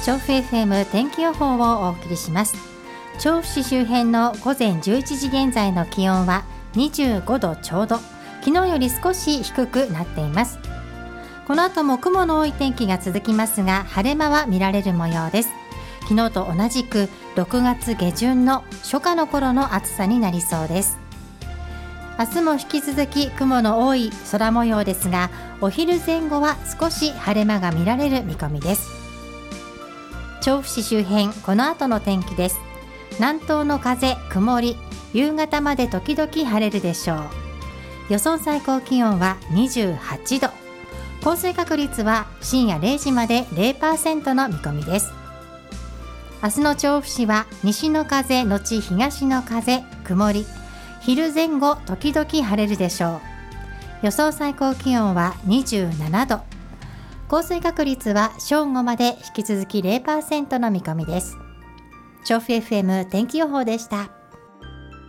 調布 FM 天気予報をお送りします。調布市周辺の午前11時現在の気温は25度ちょうど、昨日より少し低くなっています。この後も雲の多い天気が続きますが、晴れ間は見られる模様です。昨日と同じく6月下旬の初夏の頃の暑さになりそうです。明日も引き続き雲の多い空模様ですが、お昼前後は少し晴れ間が見られる見込みです。調布市周辺、この後の天気です。南東の風、曇り、夕方まで時々晴れるでしょう。予想最高気温は28度、降水確率は深夜0時まで 0% の見込みです。明日の調布市は西の風のち東の風、曇り、昼前後時々晴れるでしょう。予想最高気温は27度、降水確率は正午まで引き続き 0% の見込みです。調布 FM 天気予報でした。